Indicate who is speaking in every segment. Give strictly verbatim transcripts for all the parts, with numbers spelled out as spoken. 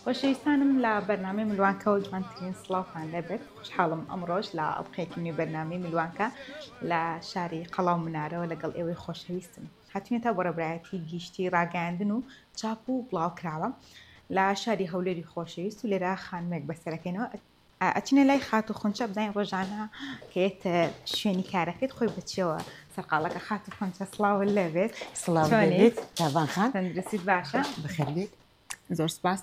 Speaker 1: خۆشەویستانم لە بەرنامەی ملوانکەەوە جوانترین سڵاوتان لەبێت خوشحاڵم ئەمڕۆژ لە ئەڵلقەیەکی نوێ بەرنامی ملوانکە لە شاری قەڵاو منارەوە لەگەڵ ئێوەی خۆشەویستم هاتوێتە بۆ ڕێبرایەتی گشتی ڕاگەاندن و چاپ و بڵاوکراوە لە شاری هەولێری خۆشەویست و لێرە خانمێک بەسەرەکەینەوە ئەچینە لای خات و خونچە بزانین ڕۆژانە کێتە شوێنی کارەکەت خۆی بچەوە سەرقاڵەکە خات و خونچە سڵاو لەبێت
Speaker 2: سڵاوێت تاوان خان
Speaker 1: تەندروستیت باشە
Speaker 2: بخەربێت
Speaker 1: زۆر سپاس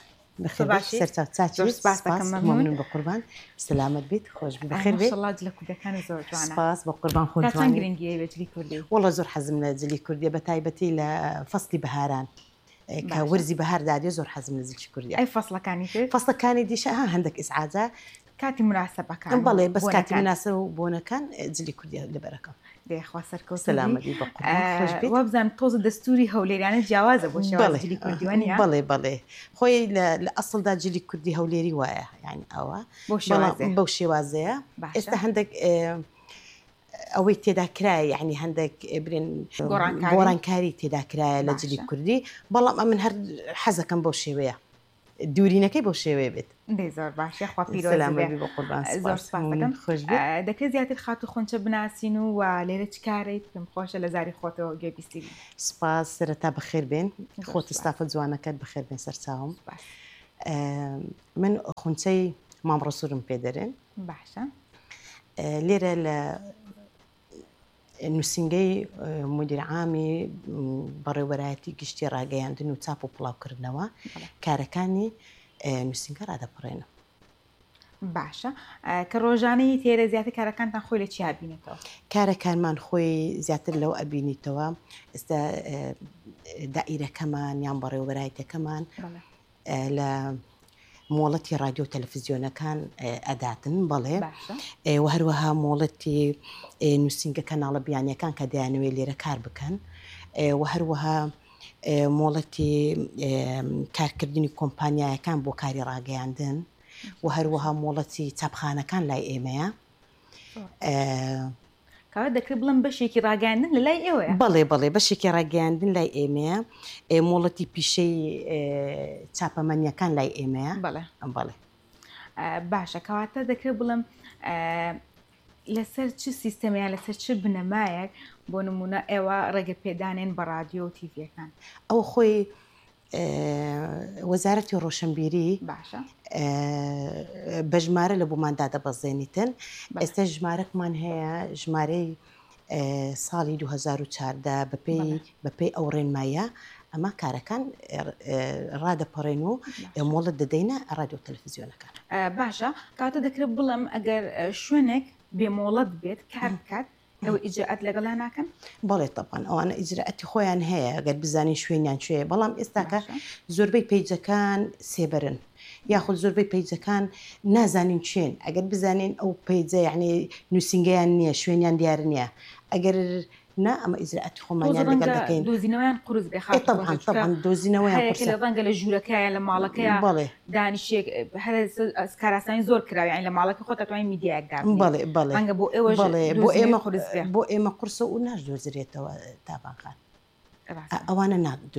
Speaker 2: ممنون بە قوربان سلامت بیت خۆش بخێر بێت
Speaker 1: لە کوردەکانی زۆر جوانە
Speaker 2: سپاس بە قوربان خۆتان
Speaker 1: گرنگی بەجلی کوردی
Speaker 2: وڵە زۆر حەزم لە جلی کوردی بە تایبەتی لە فەستی بەهاران کە وەرزی بەهار دادێ زۆر حەزم لە زلی کوردی
Speaker 1: ئەی فەسڵەکانی تر
Speaker 2: فەسڵەکانی دیشە ها هەندێک ئیسعاجە
Speaker 1: کاتی مناسبەکان
Speaker 2: بەڵێ بەس کاتی مناسب و بۆنەکان جلی کوردی لەبەرەکەم
Speaker 1: دێخوا سەرکەوت
Speaker 2: سلامەتی بە قوربان خۆش بیت
Speaker 1: وە بزانم تۆزە دەستوری هەولێریانە جیاوازە بۆ شێوازی جلی کوردیوە نیە
Speaker 2: بەڵێ بەڵێ خۆی لە ئەسڵدا جلی کوردی هەولێری وایە یعنی ئەوە بەو شێوازەیە ئێستا هەندێک ئەوەی تێدا کرایە یعنی هەندێک برێن گۆڕانکاری تێدا کرایە لە جلی کوردی بەڵام ئە من هەر حەزەکەم بۆ شێوەیە دوورینەکەی بۆ شێوەیە بێت
Speaker 1: زۆر باشە خوا پیرۆزەکەم
Speaker 2: خۆش
Speaker 1: دەکرێت زیاتر خات و خۆنچە بناسین و لێرە چ کارێت پێم خۆشە لە زاری خۆتەوە گوێبیستی
Speaker 2: سپاس سەرەتا بەخێر بێن خۆت ستافە جوانەکەت بەخێر بێن سەر چاوم من خونچەی مامڕۆسوورم پێ دەرێن
Speaker 1: باشە
Speaker 2: لێرە لە نووسنگەی مدیر عامی بەڕێوەبەرایەتی گشتی ڕاگەیاندن و چاپ و پڵاوکردنەوە کارەکانی نووسنگە ڕادەپڕێنە
Speaker 1: باشە کە ڕۆژانەی تێرە زیاتر کارەکانتان خۆی لە چی بینێتەوە
Speaker 2: کارەکانمان خۆی زیاتر لەو ئەبینیتەوە ئێستا دائیرەکەمان یان بەڕێوەبەرایەتەکەمان لە مۆڵەتی رادیۆ تەلەڤیزیۆنەکان ئەداتن بەڵێ و هەروەها مۆڵەتی نووسنگە کەناڵە بیانیەکان کە دەیانوێت لێرە کار بکەن و هەروەها مۆڵەتی کارکردنی کۆمپانیایەکان بۆ کاری ڕاگەیاندن و هەروەها مۆڵەتی چاپخانەکان لای ئێمەیە
Speaker 1: کاوە دەکرێت بڵم بەشێکی ڕاگەاندن لە لای ئێوەیە
Speaker 2: بەڵێ بەڵێ بەشێکی ڕاگەاندن لای ئێمەیە مۆڵەتی پیشەی چاپەمەنیەکان لای ئێمەیە
Speaker 1: بەڵێ
Speaker 2: بەڵێ
Speaker 1: باشە کەواتە دەکرێت بڵم لەسەر چ سیستەمیان لەسەر چ بنەمایەک بۆ نمونە ئێوە ڕێگە پێدانێن بە رادیۆ و تیڤەکان
Speaker 2: ئەو خۆی وەزارەتی ڕۆشنبیری
Speaker 1: باشە
Speaker 2: بە ژمارە لە بۆماندا دەبەزێنیتن ئێستا ژمارەکمان هەیە ژمارەی ساڵی دوو هەزار و چواردە بەپێی ئەو ڕێنمایە ئەمە کارەکان ڕادەپەڕێن و مۆڵەت دەدەینە رادیۆ تەلەڤیزیۆنەکان
Speaker 1: باشە کاتە دەکرێت بڵم ئەگەر شوێنێک بێمۆڵەت بێت کار بکات ئەوە ئیجرئات لەگەڵا ناکەن
Speaker 2: بەڵێ تەپان ئەوانە ئیجرئەتی خۆیان هەیە ئەگەر بزانین شوێنیان کوێیە بەڵام ئێستاکە زۆربەی پەیجەکان سێبەرن یاخود زۆربەی پەیجەکان نازانین چێن ئەگەر بزانین ئەو پەیجە یعنی نووسنگیان نییە شوێنیان دیار نییە ئەگەر نا ئەمە ئیجرئاتی خۆمانیان لەگەڵ دەکەین
Speaker 1: دۆزینەوەیان قورس
Speaker 2: طبعاً دۆزینەوەیان
Speaker 1: لە ڕەنگە لە ژوورەکەیە لە ماڵەکەیە
Speaker 2: بەڵێ
Speaker 1: دانیشێک هەر کاراسانی زۆر کراوی لە ماڵەکە خۆ دەتوانین میدیایەکدار
Speaker 2: بەڵێ بەڵێ
Speaker 1: ڕەنگە بۆ ئێوە
Speaker 2: بۆ ئێمە بۆ ئێمە قورسە و ناشدۆزرێتەوە تاوانخان ئەوانە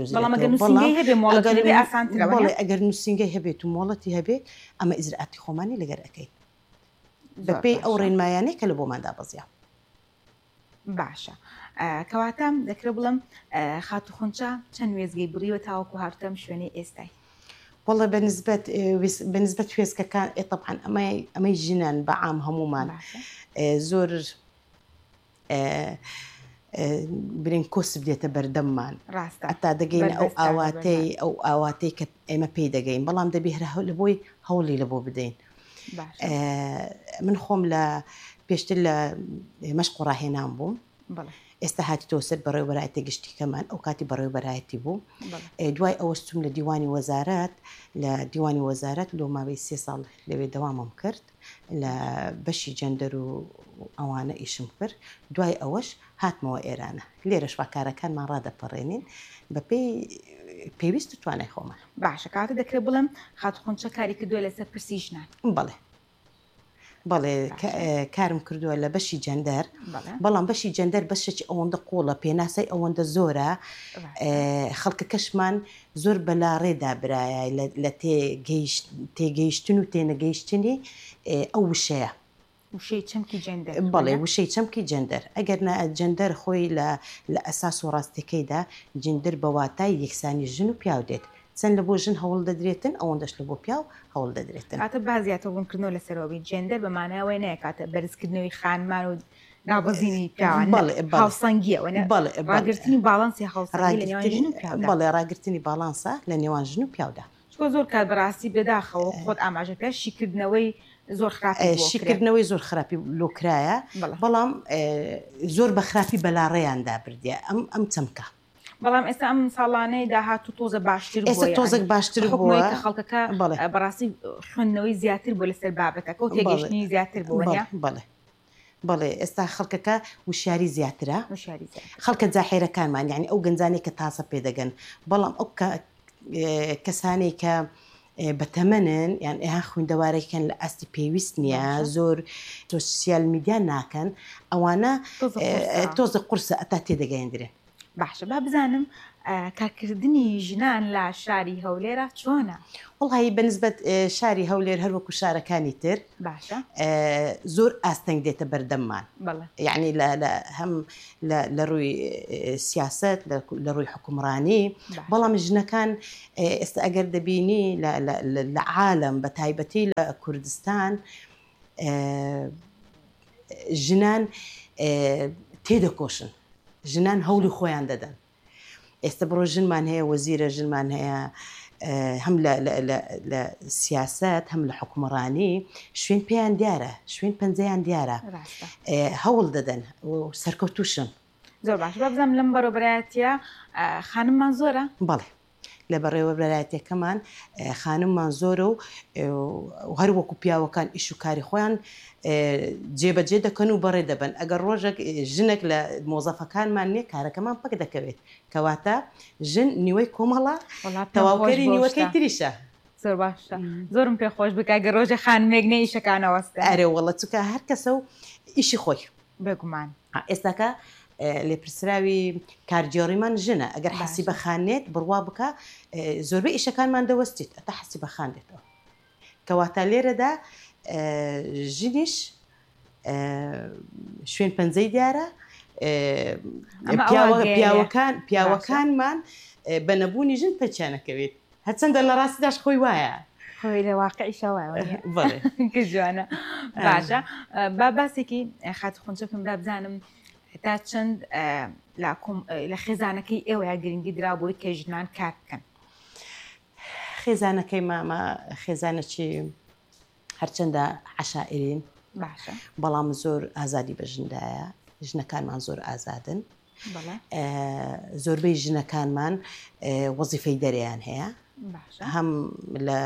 Speaker 2: نادۆزرێتەوە ئەگەر نووسنگەی هەبێت و مۆڵەتی هەبێت ئەمە ئیجرئاتی خۆمانی لەگەر ئەەکەیت بەپێی ئەو ڕێنمایانەی کە لە بۆماندا بەزیان
Speaker 1: باشە کەواتەم دەکرێت بڵم خات و خونچە چەند وێزگەی بڕیوە تاوەکو هاتەم شوێنەی ئێستای
Speaker 2: وڵە بەنسبەت وێزگەکان طبعاً ئەمەی ژنان بە عام هەمومان زۆر برین کۆس بدێتە بەردەممان ئەتا دەگەین ئەو ئاواتەی ئەو ئاواتەی کە ئێمە پێی دەگەین بەڵام دەبێ هەر لە بۆی هەوڵی لە بۆ بدەین من خۆم لە پێشتر لە مەشق و ڕاهێنان بووم ئێستا هاتیتەوە سەر بەڕێوەبەرایەتە گشتیکەمان ئەو کاتی بەڕێوەبەرایەتی بوو دوای ئەوەش چووم لە دیوانی وەزارەت لە دیوانی وەزارەت لۆ ماوەی سێ ساڵ لەوێ دەوامم کرد لە بەشی جەندەر و ئەوانە ئیشم کرد دوای ئەوەش هاتمەوە ئێرانە لێرەش کارەکانمان ڕادەپەڕێنین بەپێی پێویست توانای خۆمان
Speaker 1: باشە کاتە دەکرێت بڵم خات و خونچە کاری کردووە لەسەر پرسی ژنان
Speaker 2: بەڵێ بەڵێ کارم کردووە لە بەشی جەندەر بەڵام بەشی جەندەر بەشێکی ئەوەندە قوڵە پێناسەی ئەوەندە زۆرە خەڵکە کەشمان زۆر بەلا ڕێدا برایە لە تێگەیشتن و تێنەگەیشتنی ئەو وشەیە
Speaker 1: وشەی چەمکی جەندەر
Speaker 2: بەڵێ وشەی چەمکی جەندەر ئەگەر جەندەر خۆی لە ئەساس و ڕاستەکەیدا جەندەر بە واتای یەکسانی ژن و پیاو دێت چەند لە بۆ ژن هەوڵ دەدرێتن ئەوەندەش لە بۆ پیاو هەوڵ دەدرێتن
Speaker 1: کاتە بازیاتە بوونکردنەوە لەسەرەوەی جەندەر بە ماناوەی نایە کاتە بەرزکردنەوەی خانمان و نابەزینی پیاوان هاوسەنگیەوە ڕاگررتنی باڵانسی هاوسەنگی
Speaker 2: بەڵێ ڕاگررتنی باڵانسە لە نێوان ژن و پیاودا
Speaker 1: چۆ زۆر کات بەڕاستی بێداخەوە خۆت ئاماژە پێش شیکردنەوەی زۆر خراپی
Speaker 2: شیکردنەوەی زۆر خراپی لۆکرایە بەڵام زۆر بە خراپی بەلاڕێیاندا بردیە ئەم ئەم چەمکە
Speaker 1: بەڵام ئێستا ئەم ساڵانەی داهاتوو تۆزە باشتر
Speaker 2: ئێستا تۆزێک باشتر بووە
Speaker 1: خەڵکەکە بەڕاستی خوێندنەوەی زیاتر بۆ لەسەر بابەتەکە و تێگەیشتنی زیاتر بووە
Speaker 2: بڵێ بەڵێ ئێستا خەڵکەکە وشیاری زیاترە خەڵکە جاحێرەکانمان یعنی ئەو گەنجانەی کە تازە پێدەگەن بەڵام ئەو کەسانێک کە بەتەمەنن یان ئێها خوێندەوارێکەکەن لە ئاستی پێویست نییە زۆر سۆسیال میدیا ناکەن ئەوانە تۆزە قورسە ئەتا تێدەگەیاندرێن
Speaker 1: باشە با بزانم کارکردنی ژنان لە شاری هەولێرە چۆنە؟
Speaker 2: وڵی بەنسبەت شاری هەولێر هەروەکو شارەکانی تر
Speaker 1: باشە
Speaker 2: زۆر ئاستەنگ دێتە بەردەممان یعنی هەم لە ڕووی سیاست لە ڕووی حکومڕانی بەڵام ژنەکان ئێستا ئەگەر دەبینی لە عالم بە تایبەتی لە کوردستان ژنان تێدەکۆشن ژنان هەولی خۆیان دەدەن ئێستا بڕۆ ژنمان هەیە وەزیرە ژنمان هەیە هەم لە سیاست هەم لە حکومڕانی شوێن پێیان دیارە شوێن پەنجەیان دیارە هەوڵ دەدەن و سەرکەوتوشن
Speaker 1: زۆر باش بابزانم لەم بەڕێوەبەرایەتیە خانممان زۆرە؟
Speaker 2: بەڵێ لە بەڕێوەبەرایەتەکەمان خانممان زۆرە و هەر وەکو پیاوەکان ئیش و کاری خۆیان جێبەجێ دەکەن و بەڕێ دەبن ئەگەر ڕۆژێک ژنێک لە مۆزەفەکانمان نییە کارەکەمان پەک دەکەوێت کەواتە ژن نیوەی کۆمەڵە تەواوکەری نیوەکەی تریشە
Speaker 1: زۆر باشە زۆرم پێخۆش بکە گە ڕۆژە خانمێک نە ئیشەکانەوەستە
Speaker 2: ئەرێ وەڵە چکە هەر کەسە و ئیشی خۆی
Speaker 1: بێگومان
Speaker 2: ئێستاکە لێپرسراوی کارجێڕیمان ژنە ئەگەر حەسی بەخانێت بڕوا بکە زۆربەی ئیشەکانمان دەوەستیت ئەتا حەسی بەخاندێتەوە کەواتە لێرەدا ژنیش شوێن پەنجەی دیارە پیاوەکان پیاوەکانمان بە نەبوونی ژن پەچیانەکەوێت هەرچەندە لە ڕاستیداش خۆی وایە
Speaker 1: خۆی لە واقعیشەوە کە جوانە باشە با باسێکی خات خۆنچەکەم با بزانم تا چەند لە خێزانەکەی ئێوەیە گرنگی درا بۆی کە ژنان کار بکەن
Speaker 2: خێزانەکەی مامە خێزانەکی هەرچەندە عەشائیرین
Speaker 1: باشە
Speaker 2: بەڵام زۆر ئازادی بە ژندایە ژنەکانمان زۆر ئازادن زۆربەی ژنەکانمان وەزیفەی دەرەیان هەیە هەم لە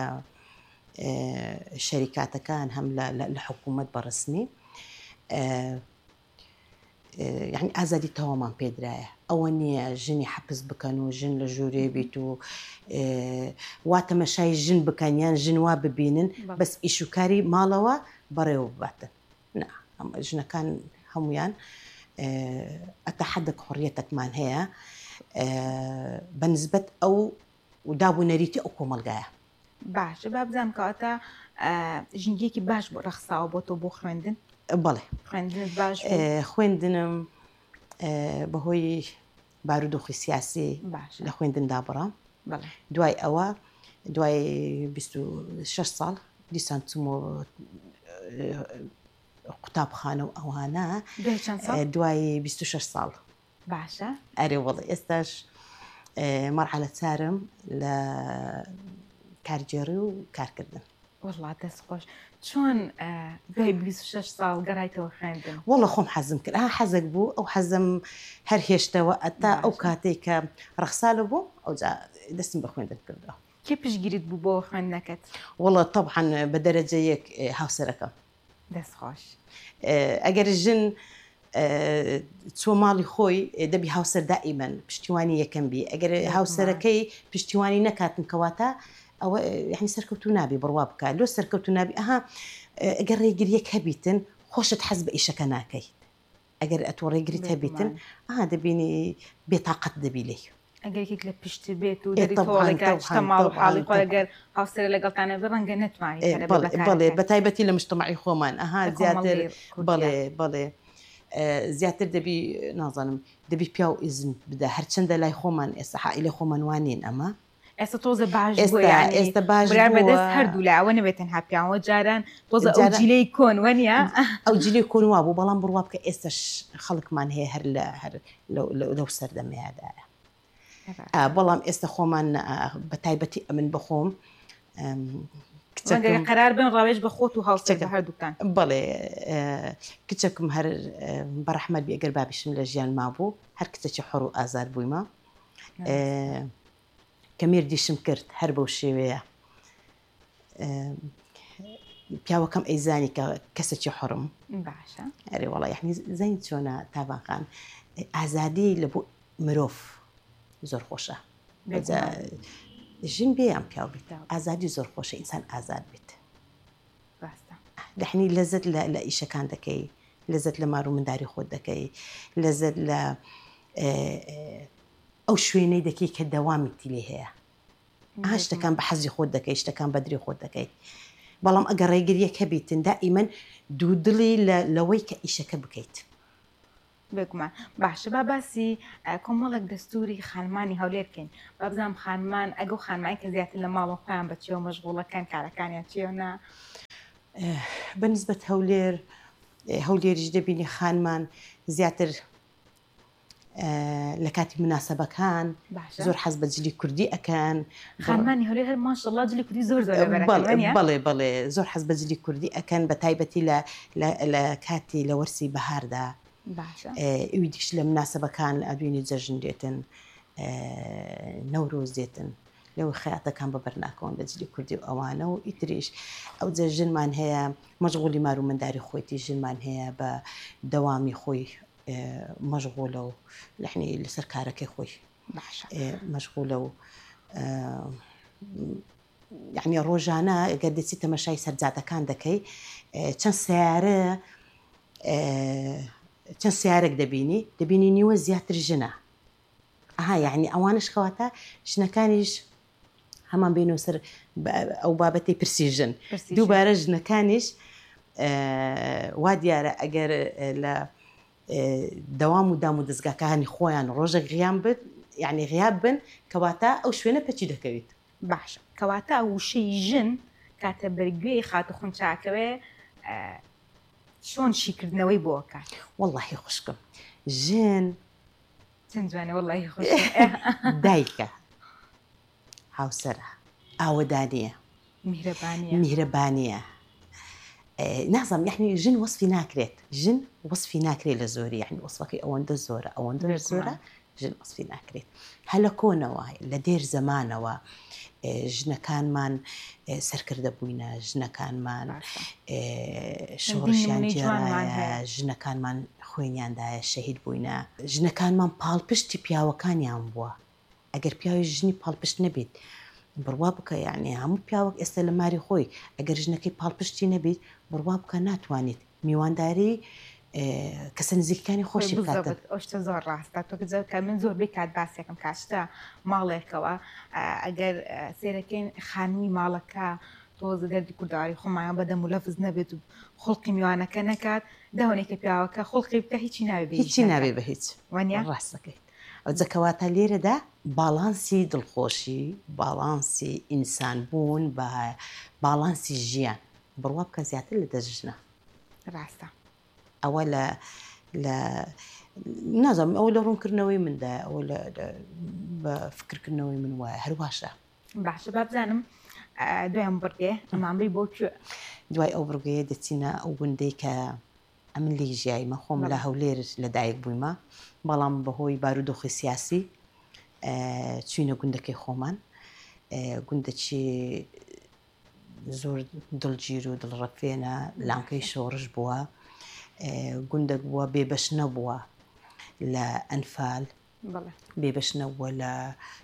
Speaker 2: شەریکاتەکان هەم لە حکوومەت بەڕسمی یعنی ئازادی تەوامان پێدرایە ئەوە نییە ژنی حەپز بکەن و ژن لە ژوورێ بیت و واتەمەشای ژن بکەن یان ژنوا ببینن بەس ئیشوکاری ماڵەوە بەڕێوە بباتن ژنەکان هەمویان ئەتا حەدەک حڕیەتێکمان هەیە بەنسبەت ئەو دابوونەریتی ئەو کۆمەلگایە
Speaker 1: باشە با بزانم کەواتە ژنگێکی باش بۆ ڕەخساوە بۆ تۆ بۆ خوێندن
Speaker 2: بەڵێ خوێندنم بەهۆی بارودۆخی سیاسی لە خوێندندا بڕام دوای ئەوە دوای بیست و شەش ساڵ دیسان چوومەوە قوتابخانە و ئەوانە دوای بیست و شەش ساڵ
Speaker 1: باشە
Speaker 2: ئەرێ وەڵێ ئێستاش مەرحەلە چارم لە کارگێڕی و کارکردن
Speaker 1: وەڵا دەست خۆش چۆن دوای بیست و شەش ساڵ گەڕایتەوە خوێندن
Speaker 2: وەڵە خۆم حەزم کرد ئا حەزێک بوو ئەو حەزم هەر هێشتەوە ئەتا ئەو کاتێک کە ڕەخسالە بوو ئەو دەستم بە خوێندن کردەوە
Speaker 1: کێ پشگیریت بوو بۆ خوێندنەکەت
Speaker 2: وەڵە طبعاً بە دەرەجە یەک هاوسەرەکەم
Speaker 1: دەست خۆش
Speaker 2: ئەگەر ژن چوە ماڵی خۆی دەبی هاوسەر دائیمەن پشتیوانی یەکەم بی ئەگەر هاوسەرەکەی پشتیوانی نەکاتن کەواتە ئەوە یعنی سەرکەوتو نابی بڕوا بکات لۆ سەرکەوتو نابی ئەها ئەگەر ڕێگریەک هەبیتن خۆشت حەز بە ئیشەکە ناکەیت ئەگەر ئەتۆ ڕێگریت هەبیتن ئا دەبینی بێتاقەت دەبی لێ
Speaker 1: ئەگەرێک لە پشت بێت و دەریتۆڵێکشتە ماڵ حاڵی خۆ لەگەر هاوسەر لەگەڵتانە بڕەنگە نتوانێت
Speaker 2: بڵێ بە تایبەتی لە مشتمەعی خۆمان ئەها زیاتر بڵێ بڵێ زیاتر دەبی نازانم دەبی پیا و ئیزن بدە هەرچەندە لای خۆمان ئێستا حائیلە خۆمان وانین ئەمە
Speaker 1: ئێستا تۆزە باش ئێستا باش بەدەست هەردوو لاوە نەبێتن هاپیانەوە جاران تۆزە ئەو جیلەی کۆن وەنیە
Speaker 2: ئەو جیلەی کۆن وا بوو بەڵام بڕوا بکە ئێستاش خەڵکمان هەیە هەر لە هەر لەو سەردەمەیەدایە بەڵام ئێستا خۆمان بە تایبەتی ئەمن بخۆم
Speaker 1: قرار بن ڕاوێژ بە خۆت و هاوسەر هەردووکان
Speaker 2: بڵێ کچەکم هەر بەڕەحمەت بێ ئەگەر بابیشم لە ژیان مابوو هەر کچێکی حڕ و ئازار بوویمە کە مێردیشم کرد هەر بەو شێوەیە پیاوەکەم ئەیزانی کە کەسێکی حڕم
Speaker 1: باشە
Speaker 2: ئەرێ وەڵی یحنی زەنگ چۆنە تاوانخان ئازادی لە بۆ مرۆڤ زۆر خۆشە ژن بێ ئەم پیاو بیت ئازادی زۆر خۆشە ئینسان ئازاد بێت دەحنی لەزت لە ئیشەکان دەکەی لەزت لە مار و منداری خۆت دەکەی لەزت لە ئەو شوێنەی دەکەی کە دەوامیتی لێ هەیە ئا شتەکان بە حەزی خۆت دەکەی شتەکان بەدری خۆت دەکەی بەڵام ئەگەر ڕێگریەک هەبیتن دائیمەن دوو دڵی لەوەی کە ئیشەکە بکەیت
Speaker 1: بگومان باشە با باسی کۆمەڵێک دەستوری خانمانی هەولێر بکەین با بزانم خانمان ئەگەڵ خانمانی کە زیاتر لە ماڵ و خۆیان بە چێوە مەشغوڵەکان کارەکانیان چێوە
Speaker 2: بەنسبەت هەولێر هەولێریش دەبینی خانمان زیاتر لە کاتی مناسبەکان زۆر حەز بە جلی کوردی ئەکەن
Speaker 1: خانمانی هەولێر هەر ماشەڵڵا جلی کوردی زۆر زۆر
Speaker 2: بڵێ بڵێ زۆر حەز بە جلی کوردی ئەکەن بە تایبەتی لە کاتی لە وەرسی بەهاردا ئەوی دیش لە مناسبەکان ئەدوینی جەژن دێتن نەورۆز دێتن لەوەی خەیاتەکان بەبەرناکەون لە جلی کوردی و ئەوانە و ئیتریش ئەو جە ژنمان هەیە مەشغوڵی مار و منداری خۆیتی ژنمان هەیە بە دەوامی خۆی مەشغوڵە و لەحنی لەسەر کارەکەی خۆی مەشغوڵە و یعنی ڕۆژانە ئەگەر دەچی تەمەشای سەرجادەکان دەکەی چەند سیارە چەند سیارێک دەبینی دەبینی نیوە زیاتر ژنە ئەها یعنی ئەوانش کەواتە ژنەکانیش هەمان بینەوە سەر ئەو بابەتی پرسی ژن دووبارە ژنەکانیش وا دیارە ئەگەر لە دەوام و دام و دەستگاکانی خۆیان ڕۆژێک غیان بن یعنی غیاب بن کەواتە ئەو شوێنە پەچی دەکەویت
Speaker 1: باشە کەواتە وشەی ژن کاتە بەرگوێی خاتە خونچاکەوێ چۆن شیکردنەوەی بۆ کات
Speaker 2: وەڵڵاهی خوشکم ژن
Speaker 1: چەند جوانە وەڵڵاهی خوش
Speaker 2: دایکە هاوسەرە ئاوەدانیە
Speaker 1: میهرەبانیە
Speaker 2: میهرەبانیە نازانم یحنی ژن وەسفی ناکرێت ژن وەسفی ناکرێت لە زۆری یحنی وەسفەکەی ئەوەندە زۆرە ئەوەندە زۆرە ژن وەسفی ناکرێت هە لە کۆنەوە لە دێر زەمانەوە ژنەکانمان سەرکردە بووینە ژنەکانمان شۆڕشیان جێرایە ژنەکانمان خوێنیاندایە شەهید بووینە ژنەکانمان پاڵپشتی پیاوەکانیان بووە ئەگەر پیاوی ژنی پاڵپشت نەبێت بڕوا بکە یعنی هەموو پیاوەک ئێستا لە ماری خۆی ئەگەر ژنەکەی پاڵپشتی نەبێت بڕوا بکە ناتوانێت میوانداری کەسە نزیکەکانی خۆشی بکاتن
Speaker 1: ئەوشتە زۆر ڕاستە تۆ کە من زۆر بێ کات باسێکم کاشتە ماڵێکەوە ئەگەر سێرەکەین خانووی ماڵەکە تۆزە دەردی کورداری خۆمایان بەدەم و لەفز نەبێت و خڵقی میوانەکە نەکات داوانێکە پیاوەکە خڵقی بکە هیچی ناوێ
Speaker 2: هیچی ناوێ بە هیچ وانە ڕاستەکەیت ئەو جەکەواتە لێرەدا باڵانسی دڵخۆشی باڵانسی ئینسان بوون بە باڵانسی ژیان بڕوا بکە زیاتر لە دەژنە
Speaker 1: ڕاستە
Speaker 2: ئەوە لە لە نازانم ئەوە لە ڕوونکردنەوەی مندا ئەوە بە فکرکردنەوەی من وایە هەرواشە
Speaker 1: باشە با بزانم دوایان بڕگێ ئەمامری بۆ
Speaker 2: دوای ئەو بڕگەیە دەچینە ئەو گوندەی کە ئەمن لی ژیایمە خۆم لە هەولێر لەدایک بوویمە بەڵام بەهۆی بارودۆخی سیاسی چوینە گوندەکەی خۆمان گوندەکی زۆر دڵگیر و دڵڕەفێنە لانکەی شۆڕش بووە گوندەک بووە بێبەش نەبووە لە ئەنفال بێبەش نەبووە لە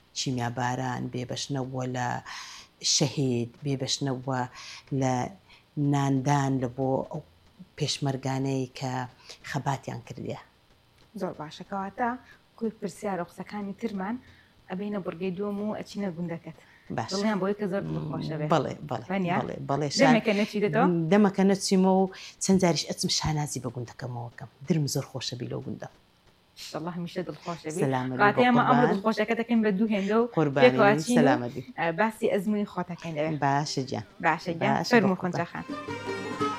Speaker 2: چیمیاباران بێبەش نەبووە لە شەهید بێبەش نەبووە لە ناندان لە بۆ ئەو پێشمەرگانەی کە خەباتیان کردیە.
Speaker 1: زۆر باشە کەواتە کوی پرسیار و قسەکانی ترمان ئەبینە بڕگەی دووەم و ئەچینە گوندەکەت دڵیان بۆی کە زۆر خۆشە بێت.
Speaker 2: بەڵێ بەڵێ بەڵێ
Speaker 1: دەمەکە نەچیدەوە
Speaker 2: دەمەکە نەچیمە و چەند جاریش ئەچم شانازی بە گوندەکەمەوەکەم درم زۆر خۆشە بی لەو گوندە.
Speaker 1: الله هەمیشە دڵخۆشە بێت. ئێمە ئەمڕۆ دڵخۆشەکە دەکەین بە دوو هێندە و
Speaker 2: قوربانی سەلامەتی
Speaker 1: باسی ئەزمووی خۆتەکەین دەوێت.
Speaker 2: باشە گیان
Speaker 1: باشە گیان فەرموو خۆنجاخان.